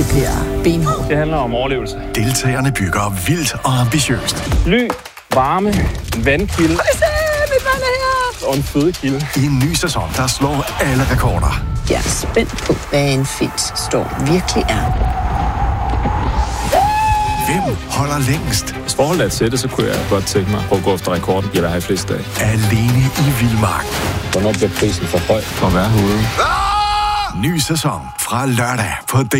det bliver benhårdt. Det handler om overlevelse. Deltagerne bygger vildt og ambitiøst. Ly, varme, vandkilde og en fødekilde. I en ny sæson, der slår alle rekorder. Jeg er spændt på, hvad en fint storm virkelig er. Hvem holder længst? Hvis forholdet er til det, så kunne jeg godt tænke mig at gå efter rekorden. Jeg vil have flest dage. Alene i vildmark. Hvornår bliver prisen for høj for at være herude? Ny sæson fra lørdag på